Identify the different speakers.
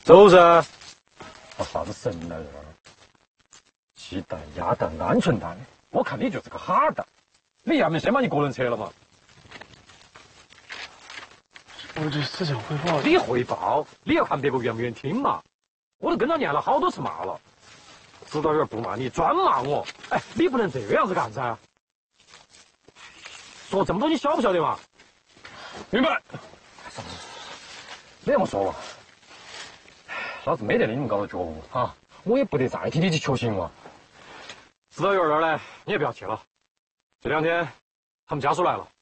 Speaker 1: 是不是？我啥子神来着？鸡蛋、鸭蛋、鹌鹑蛋，我看你就是个哈蛋。你要么先把你个人撤了嘛？
Speaker 2: 我这思想汇报。
Speaker 1: 你汇报，你要看别个愿不愿意听嘛。我都跟他念了好多次骂了，指导员不骂你，专骂我。哎，你不能这个样子干噻。说这么多，你晓不晓得嘛？
Speaker 2: 明白。
Speaker 1: 你这么说了，老子没得你那么高的觉悟啊！我也不得再替你去求情了。指导员那儿呢，你也不要去了。这2天他们家属来了，